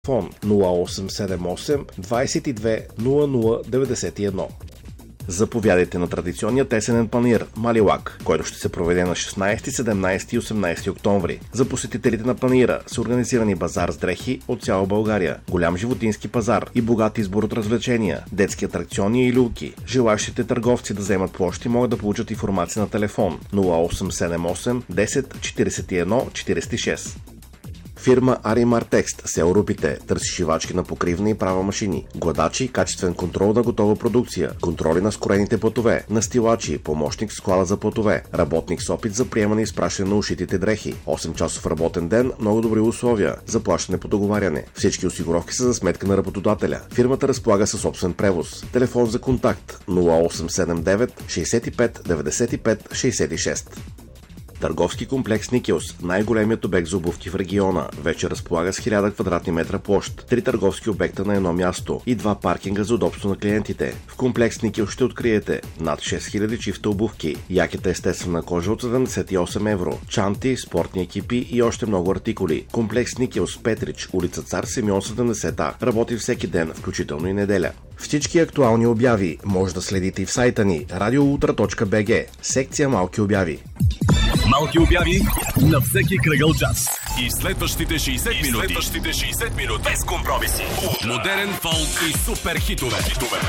Телефон 0878 22 0091. Заповядайте на традиционния тесенен панаир Малилак, който ще се проведе на 16, 17 и 18 октомври. За посетителите на панаира са организирани базар с дрехи от цяла България, голям животински пазар и богат избор от развлечения, детски атракциони и люлки. Желащите търговци да вземат площи могат да получат информация на телефон 0878 10 41 46. Фирма Аримар Текст, село Рупите, търси шивачки на покривна и права машини, гладачи, качествен контрол на готова продукция, контроли на скорените платове, настилачи, помощник с кола за платове, работник с опит за приемане и изпращане на ушитите дрехи, 8-часов работен ден, много добри условия, заплащане по договаряне. Всички осигуровки са за сметка на работодателя. Фирмата разполага със собствен превоз. Телефон за контакт 0879 65 95 66. Търговски комплекс Никелс, най-големият обект за обувки в региона, вече разполага с 1000 квадратни метра площ, 3 търговски обекта на едно място и 2 паркинга за удобство на клиентите. В комплекс Никелс ще откриете над 6000 чифта обувки, якета естествена кожа от 78 евро, чанти, спортни екипи и още много артикули. Комплекс Никелс, Петрич, улица Цар Симеон 70А, работи всеки ден, включително и неделя. Всички актуални обяви може да следите и в сайта ни radioultra.bg, секция Малки обяви. Малки обяви на всеки кръгъл час. И следващите 60 минути без компромиси. Модерен фолк и супер хитове.